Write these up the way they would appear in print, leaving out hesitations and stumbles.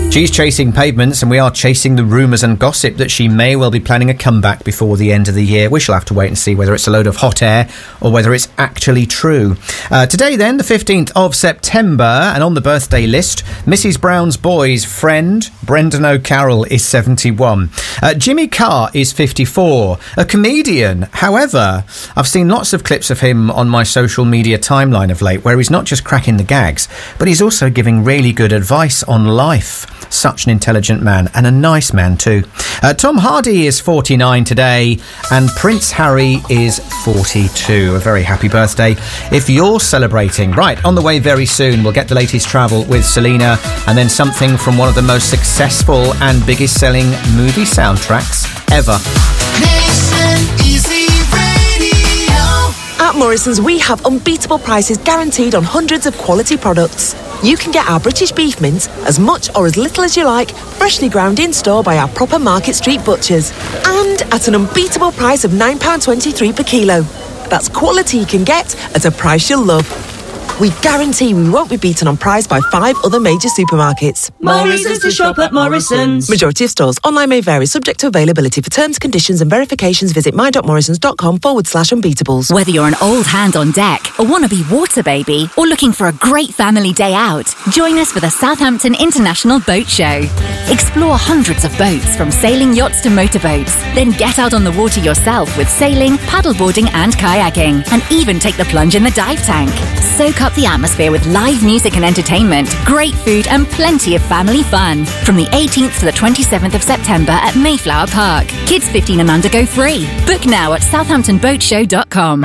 She's chasing pavements, and we are chasing the rumours and gossip that she may well be planning a comeback before the end of the year. We shall have to wait and see whether it's a load of hot air or whether it's actually true. Today, then, the 15th of September, and on the birthday list, Mrs. Brown's boy's friend, Brendan O'Carroll, is 71. Jimmy Carr is 54. A comedian. However, I've seen lots of clips of him on my social media timeline of late, where he's not just cracking the gags, but he's also giving really good advice on life. Such an intelligent man, and a nice man too. Tom Hardy is 49 today, and Prince Harry is 42. A very happy birthday if you're celebrating. Right, on the way very soon, we'll get the latest travel with Selena, and then something from one of the most successful and biggest selling movie soundtracks ever. Nation Easy Radio. At Morrison's, we have unbeatable prices guaranteed on hundreds of quality products. You can get our British beef mince as much or as little as you like, freshly ground in store by our proper Market Street butchers. And at an unbeatable price of £9.23 per kilo. That's quality you can get at a price you'll love. We guarantee we won't be beaten on price by 5 other major supermarkets. Morrison's to shop at Morrison's. Majority of stores. Online may vary, subject to availability. For terms, conditions and verifications, visit my.morrisons.com/unbeatables. Whether you're an old hand on deck, a wannabe water baby, or looking for a great family day out, join us for the Southampton International Boat Show. Explore hundreds of boats, from sailing yachts to motorboats. Then get out on the water yourself with sailing, paddleboarding and kayaking. And even take the plunge in the dive tank. Soak up the atmosphere with live music and entertainment, great food and plenty of family fun. From the 18th to the 27th of September at Mayflower Park. Kids 15 and under go free. Book now at southamptonboatshow.com.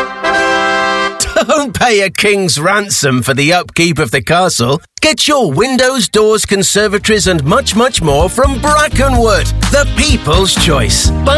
Don't pay a king's ransom for the upkeep of the castle. Get your windows, doors, conservatories and much, much more from Brackenwood, the people's choice.